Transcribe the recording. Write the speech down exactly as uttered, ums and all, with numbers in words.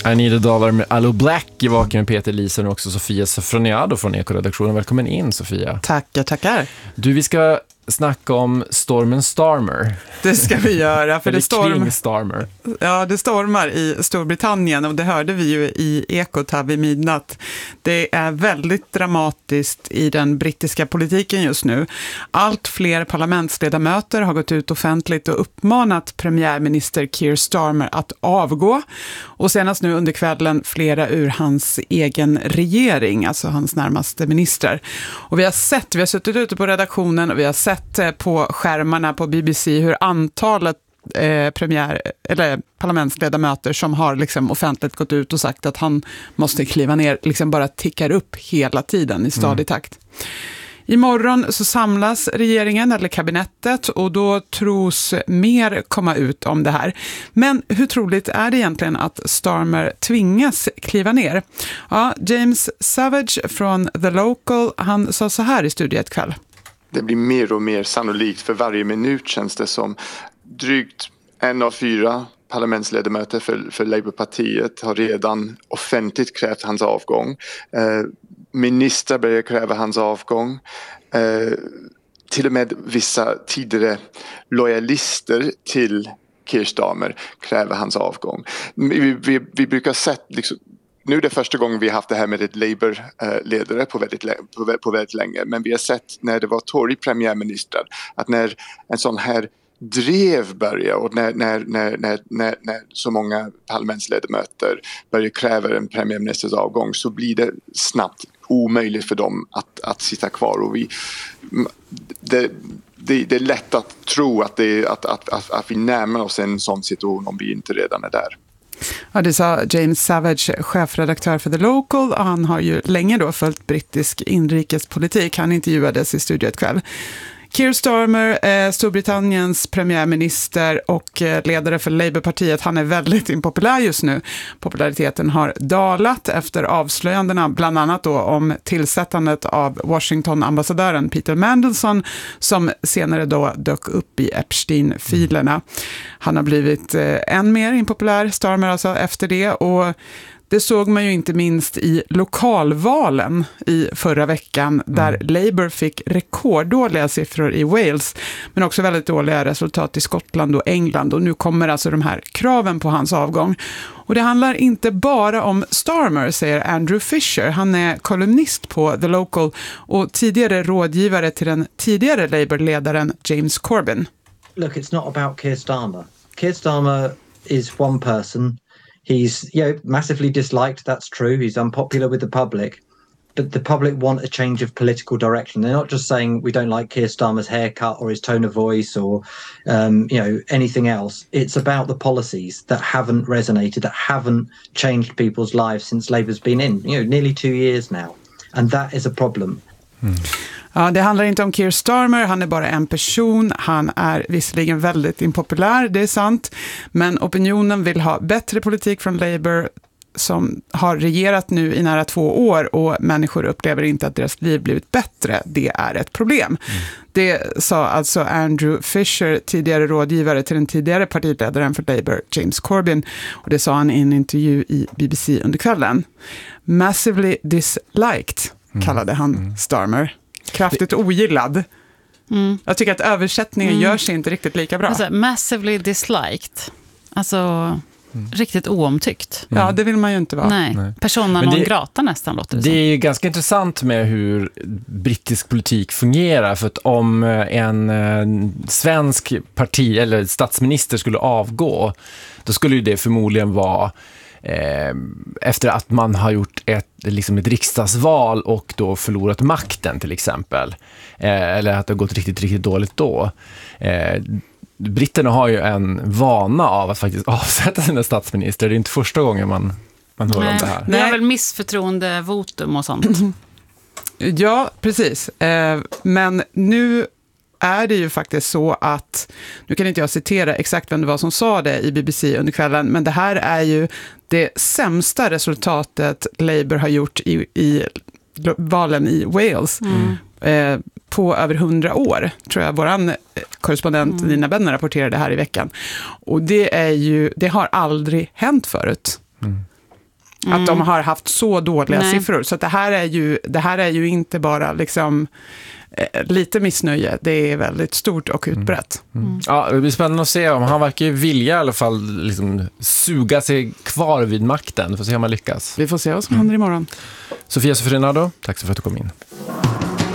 I need a dollar med Allo Black i Vaken med Peter Lisen och också Sofia Sofroniado från Ekoredaktionen. Välkommen in, Sofia. Tackar, tackar. Du, vi ska snacka om stormen Starmer. Det ska vi göra. För det, storm... Starmer. Ja, det stormar i Storbritannien och det hörde vi ju i Ekot här vid midnatt. Det är väldigt dramatiskt i den brittiska politiken just nu. Allt fler parlamentsledamöter har gått ut offentligt och uppmanat premiärminister Keir Starmer att avgå. Och senast nu under kvällen flera ur hans egen regering, alltså hans närmaste ministrar. Och vi har sett, vi har suttit ute på redaktionen och vi har sett på skärmarna på B B C hur antalet eh, premiär, eller parlamentsledamöter som har liksom offentligt gått ut och sagt att han måste kliva ner liksom bara tickar upp hela tiden i stadig takt. Imorgon så samlas regeringen eller kabinettet och då tros mer komma ut om det här. Men hur troligt är det egentligen att Starmer tvingas kliva ner? Ja, James Savage från The Local, han sa så här i studiet kväll. Det blir mer och mer sannolikt för varje minut, känns det som. Drygt en av fyra parlamentsledamöter för, för Labourpartiet har redan offentligt krävt hans avgång. Eh, ministrar börjar kräva hans avgång. Eh, till och med vissa tidigare lojalister till Keir Starmer kräver hans avgång. Vi, vi, vi brukar sett liksom, nu är det första gången vi har haft det här med ett Labour-ledare på väldigt, på, på väldigt länge. Men vi har sett när det var Tory-premiärministrar att när en sån här drev börjar och när, när, när, när, när, när så många parlamentsledamöter börjar kräva en premiärministers avgång så blir det snabbt omöjligt för dem att, att sitta kvar. Och vi, det, det, det är lätt att tro att, det, att, att, att, att vi närmar oss en sån situation om vi inte redan är där. Ja, det sa James Savage, chefredaktör för The Local, och han har ju länge då följt brittisk inrikespolitik. Han intervjuades i studiet kväll. Keir Starmer, eh, Storbritanniens premiärminister och eh, ledare för Labourpartiet, han är väldigt impopulär just nu. Populariteten har dalat efter avslöjandena, bland annat då om tillsättandet av Washington-ambassadören Peter Mandelson, som senare då dök upp i Epstein-filerna. Han har blivit eh, än mer impopulär, Starmer alltså, efter det, och det såg man ju inte minst i lokalvalen i förra veckan där mm. Labour fick rekorddåliga siffror i Wales men också väldigt dåliga resultat i Skottland och England, och nu kommer alltså de här kraven på hans avgång. Och det handlar inte bara om Starmer, säger Andrew Fisher. Han är kolumnist på The Local och tidigare rådgivare till den tidigare Labour-ledaren James Corbyn. Look, it's not about Keir Starmer. Keir Starmer is one person. He's, you know, massively disliked, that's true. He's unpopular with the public. But the public want a change of political direction. They're not just saying we don't like Keir Starmer's haircut or his tone of voice or, um, you know, anything else. It's about the policies that haven't resonated, that haven't changed people's lives since Labour's been in, you know, nearly two years now. And that is a problem. Mm. Ja, det handlar inte om Keir Starmer, han är bara en person, han är visserligen väldigt impopulär, det är sant, men opinionen vill ha bättre politik från Labour som har regerat nu i nära två år och människor upplever inte att deras liv blivit bättre, det är ett problem. Mm. Det sa alltså Andrew Fisher, tidigare rådgivare till den tidigare partiledaren för Labour, James Corbyn, och det sa han i en intervju i B B C under kvällen. Massively disliked kallade han mm. Starmer. Kraftigt ogillad. Mm. Jag tycker att översättningen mm. gör sig inte riktigt lika bra. Alltså, massively disliked. Alltså, mm. riktigt oomtyckt. Mm. Ja, det vill man ju inte vara. Nej, Nej. Persona non grata nästan låter det Det som. är ju ganska intressant med hur brittisk politik fungerar. För att om en, en svensk parti eller statsminister skulle avgå, då skulle ju det förmodligen vara Eh, efter att man har gjort ett, liksom ett riksdagsval och då förlorat makten till exempel, eh, eller att det har gått riktigt, riktigt dåligt då. Eh, britterna har ju en vana av att faktiskt avsätta sina statsminister. Det är inte första gången man, man hör Nej. om det här. Det är väl missförtroendevotum och sånt. Ja, precis. Eh, men nu är det ju faktiskt så att, nu kan inte jag citera exakt vem det var som sa det i B B C under kvällen, men det här är ju det sämsta resultatet Labour har gjort i, i valen i Wales mm. eh, på över hundra år, tror jag våran korrespondent mm. Nina Benner rapporterade här i veckan. Och det är ju, det har aldrig hänt förut. Mm. Mm. Att de har haft så dåliga Nej. siffror. Så att det, här är ju, det här är ju inte bara liksom, eh, lite missnöje. Det är väldigt stort och utbrett. Mm. Mm. Ja, det blir spännande att se om han verkar ju vilja i alla fall liksom, suga sig kvar vid makten. Får se om han lyckas. Vi får se vad som händer imorgon. Sofia Sofrinado, tack så för att du kom in.